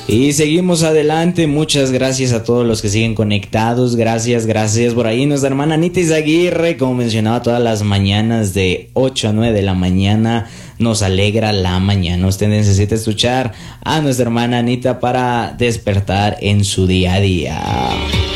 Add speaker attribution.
Speaker 1: Y seguimos adelante, muchas gracias a todos los que siguen conectados, gracias por ahí nuestra hermana Anita Izaguirre, como mencionaba, todas las mañanas de 8 a 9 de la mañana, nos alegra la mañana. Usted necesita escuchar a nuestra hermana Anita para despertar en su día a día.